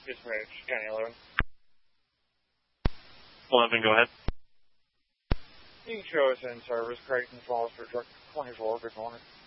Dispatch, County 11. 11, go ahead. You can show us in service, Creighton Foster, truck 24, good morning.